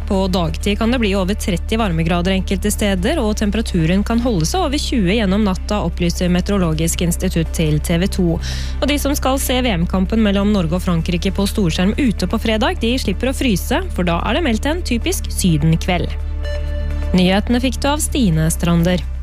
På dagtid kan det bli over 30 varmegrader enkelte steder, og temperaturen kan holde seg over 20 gjennom natta, opplyser Meteorologisk institutt til TV 2. Og de som skal se VM-kampen mellom Norge og Frankrike på storskjerm ute på fredag, de slipper å fryse, for da er det meldt en typisk sydenkveld. Nyhetene fikk du av Stine Strander.